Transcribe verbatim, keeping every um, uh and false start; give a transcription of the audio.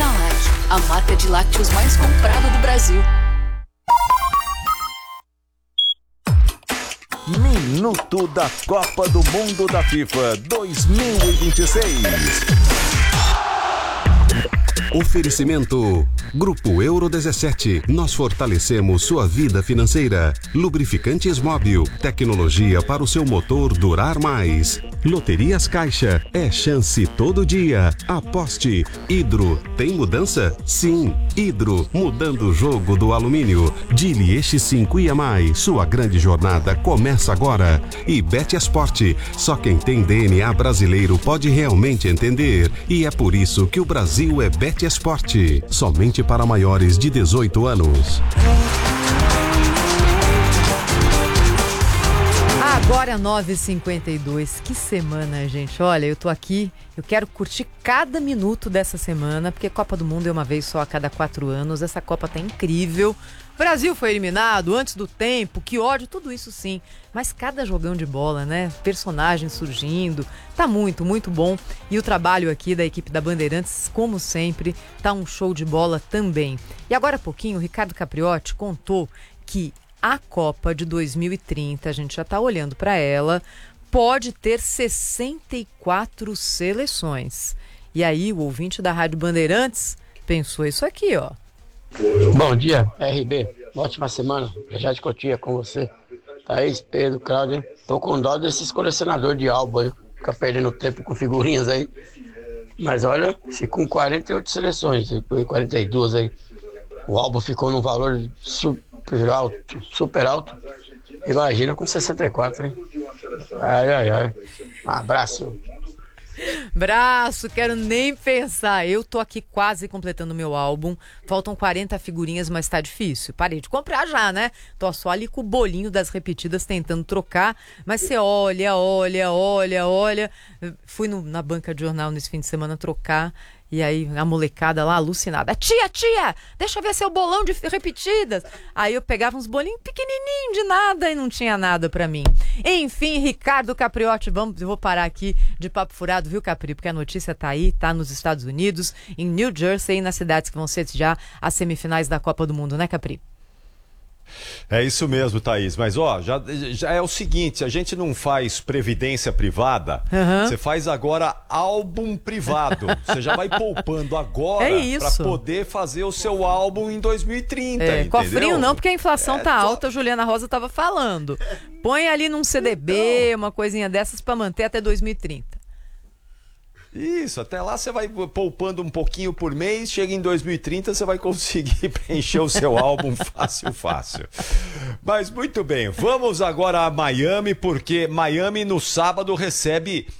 Frutalat, a marca de lácteos mais comprada do Brasil. Minuto da Copa do Mundo da FIFA dois mil e vinte e seis. Oferecimento Grupo Euro dezessete. Nós fortalecemos sua vida financeira. Lubrificantes Móbil. Tecnologia para o seu motor durar mais. Loterias Caixa. É chance todo dia. Aposte. Hidro. Tem mudança? Sim. Hidro. Mudando o jogo do alumínio. Dili Eixo cinco e a mais. Sua grande jornada começa agora. E Betesporte. Só quem tem D N A brasileiro pode realmente entender. E é por isso que o Brasil é Betesporte. Somente para maiores de dezoito anos. Agora nove e cinquenta e dois, que semana, gente. Olha, eu tô aqui, eu quero curtir cada minuto dessa semana, porque Copa do Mundo é uma vez só a cada quatro anos. Essa Copa tá incrível. O Brasil foi eliminado antes do tempo, que ódio, tudo isso sim. Mas cada jogão de bola, né? Personagens surgindo, tá muito, muito bom. E o trabalho aqui da equipe da Bandeirantes, como sempre, tá um show de bola também. E agora há pouquinho, o Ricardo Capriotti contou que a Copa de dois mil e trinta, a gente já está olhando para ela, pode ter sessenta e quatro seleções. E aí o ouvinte da Rádio Bandeirantes pensou isso aqui, ó. Bom dia, R B. Ótima semana. Já de Cotia com você. Thaís, Pedro, Cláudio. Tô com dó desses colecionadores de álbum aí. Fica perdendo tempo com figurinhas aí. Mas olha, se com quarenta e oito seleções, quarenta e duas aí, o álbum ficou num valor super alto, super alto. Imagina com sessenta e quatro, hein? Ai, ai, ai. Um abraço. Braço, quero nem pensar. Eu tô aqui quase completando meu álbum. Faltam quarenta figurinhas, mas tá difícil. Parei de comprar já, né? Tô só ali com o bolinho das repetidas tentando trocar. Mas você olha, olha, olha, olha. Fui no, na banca de jornal nesse fim de semana trocar. E aí a molecada lá alucinada. Tia, tia, deixa eu ver seu bolão de repetidas. Aí eu pegava uns bolinhos pequenininhos de nada e não tinha nada pra mim. Enfim, Ricardo Capriotti, vamos, eu vou parar aqui de papo furado, viu, Capri? Porque a notícia tá aí, tá nos Estados Unidos, em New Jersey e nas cidades que vão ser já as semifinais da Copa do Mundo, né, Capri? É isso mesmo, Thaís, mas ó, já, já é o seguinte, a gente não faz previdência privada, uhum. Você faz agora álbum privado, você já vai poupando agora é para poder fazer o seu álbum em dois mil e trinta, é, entendeu? Cofrinho não, porque a inflação é, tá tô... alta, a Juliana Rosa tava falando. Põe ali num C D B, então... uma coisinha dessas para manter até dois mil e trinta. Isso, até lá você vai poupando um pouquinho por mês, chega em dois mil e trinta você vai conseguir preencher o seu álbum fácil, fácil. Mas muito bem, vamos agora a Miami, porque Miami no sábado recebe